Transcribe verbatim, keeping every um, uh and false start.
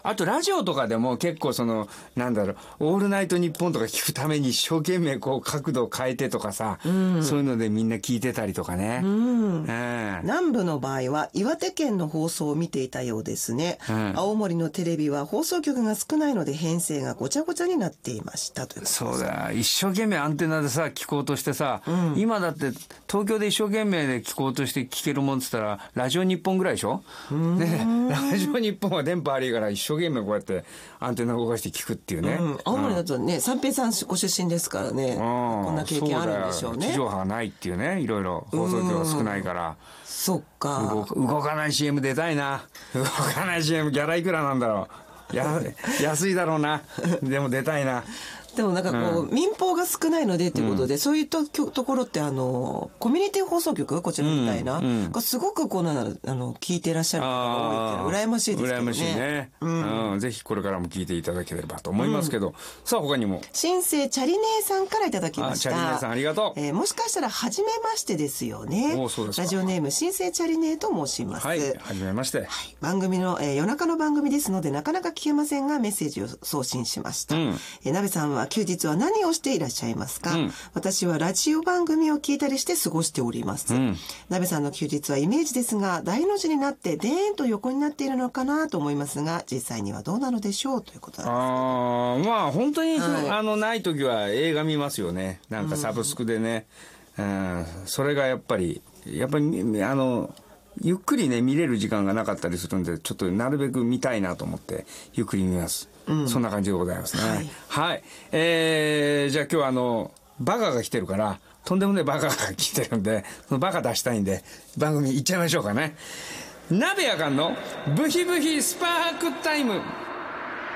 あとラジオとかでも結構そのなんだろうオールナイトニッポンとか聞くために一生懸命こう角度を変えてとかさ、うん、そういうのでみんな聞いてたりとかね、うんえー、南部の場合は岩手県の放送を見ていたようですね、うん、青森のテレビは放送局が少ないので編成がごちゃごちゃになっていましたということです。 そうだ、一生懸命アンテナでさ聞こうとしてさ、うん、今だって東京で一生懸命で聞こうとして聞けるもんっつったらラジオ日本ぐらいでしょ。ね、ラジオ日本は電波悪いから一生懸命こうやってアンテナ動かして聞くっていうね、うん、 青森だとね、三平さんご出身ですからね、うん、こんな経験あるんでしょうね。 地上波がないっていうね、いろいろ放送局が少ないから。 そっか、 動, 動かない シーエム 出たいな。動かない シーエム ギャラいくらなんだろう。や安いだろうな。でも出たいな。 でもなんかこう、うん、民放が少ないのでっていうことで、うん、そういう と, ところってあのコミュニティ放送局こちらみたいな、うんうん、がすごくこうなんあの聞いていらっしゃる方が多いって羨ましいですけどね。羨ましいね、 うんうん、ぜひこれからも聞いていただければと思いますけど、うん、さあ他にも新生チャリネーさんからいただきました。 チャリネーさんありがとう、 えー、もしかしたら初めましてですよね。 おそうですか。 ラジオネーム新生チャリネーと申します。 はい、初めまして、はい、 番組の、えー、夜中の番組ですのでなかなか聞けませんがメッセージを送信しました、うん、えー、なべさんは休日は何をしていらっしゃいますか？うん、私はラジオ番組を聞いたりして過ごしております、うん、なべさんの休日はイメージですが大の字になってデーンと横になっているのかなと思いますが実際にはどうなのでしょうということなんです。 あまあ本当に、はい、あのない時は映画見ますよね。なんかサブスクでね、うん、それがやっぱりやっぱりあのゆっくりね見れる時間がなかったりするんでちょっとなるべく見たいなと思ってゆっくり見ます、うん、そんな感じでございますね。はい、はい、えー、じゃあ今日はあのバカが来てるからとんでもねバカが来てるんでそのバカ出したいんで番組行っちゃいましょうかね。鍋やかんのブヒブヒスパークタイム。